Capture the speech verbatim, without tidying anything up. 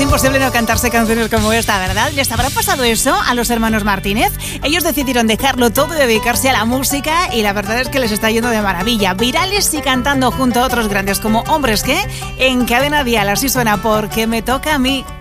imposible no cantarse canciones como esta, ¿verdad? ¿Les habrá pasado eso a los hermanos Martínez? Ellos decidieron dejarlo todo y dedicarse a la música y la verdad es que les está yendo de maravilla. Virales y cantando junto a otros grandes como Hombres que en Cadena Dial. Así suena Porque me toca a mí.